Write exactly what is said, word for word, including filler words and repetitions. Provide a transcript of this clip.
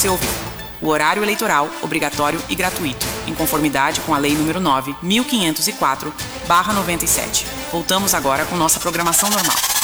você ouviu. O horário eleitoral obrigatório e gratuito, em conformidade com a Lei número nove mil quinhentos e quatro barra noventa e sete. Voltamos agora com nossa programação normal.